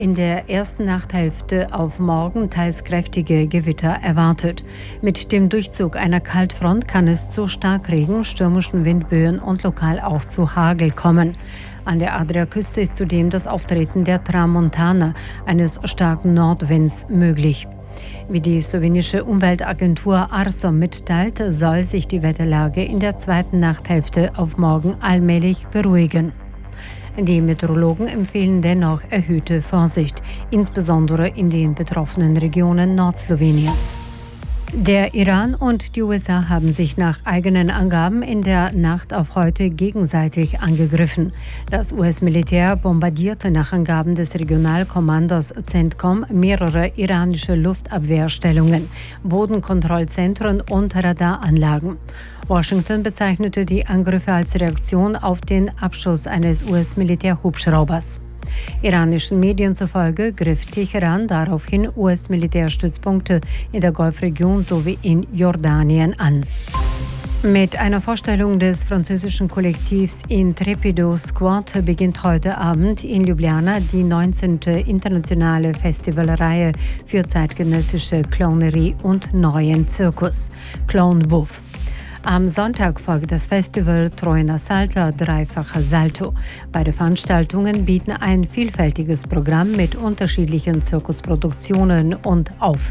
In der ersten Nachthälfte auf morgen teils kräftige Gewitter erwartet. Mit dem Durchzug einer Kaltfront kann es zu Starkregen, stürmischen Windböen und lokal auch zu Hagel kommen. An der Adriaküste ist zudem das Auftreten der Tramontana, eines starken Nordwinds, möglich. Wie die slowenische Umweltagentur ARSO mitteilt, soll sich die Wetterlage in der zweiten Nachthälfte auf morgen allmählich beruhigen. Die Meteorologen empfehlen dennoch erhöhte Vorsicht, insbesondere in den betroffenen Regionen Nordsloweniens. Der Iran und die USA haben sich nach eigenen Angaben in der Nacht auf heute gegenseitig angegriffen. Das US-Militär bombardierte nach Angaben des Regionalkommandos CENTCOM mehrere iranische Luftabwehrstellungen, Bodenkontrollzentren und Radaranlagen. Washington bezeichnete die Angriffe als Reaktion auf den Abschuss eines US-Militärhubschraubers. Iranischen Medien zufolge griff Teheran daraufhin US-Militärstützpunkte in der Golfregion sowie in Jordanien an. Mit einer Vorstellung des französischen Kollektivs Intrepido Squad beginnt heute Abend in Ljubljana die 19. internationale Festivalreihe für zeitgenössische Clownerie und neuen Zirkus, Clown Buff. Am Sonntag folgt das Festival Trojna Salta, dreifacher Salto. Beide Veranstaltungen bieten ein vielfältiges Programm mit unterschiedlichen Zirkusproduktionen und Aufführungen.